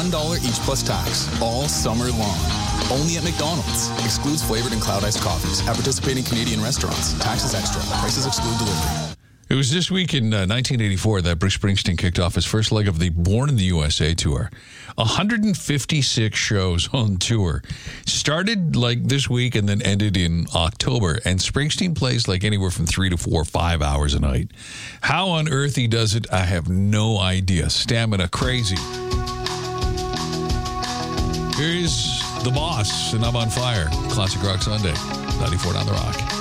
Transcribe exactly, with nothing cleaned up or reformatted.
one dollar each plus tax, all summer long. Only at McDonald's. Excludes flavored and cloud iced coffees at participating Canadian restaurants. Taxes extra. Prices exclude delivery. It was this week in uh, nineteen eighty-four that Bruce Springsteen kicked off his first leg of the Born in the U S A tour. one hundred fifty-six shows on tour. Started like this week and then ended in October. And Springsteen plays like anywhere from three to four, five hours a night. How on earth he does it, I have no idea. Stamina crazy. Here's The Boss, and I'm on Fire. Classic Rock Sunday, ninety-four on The Rock.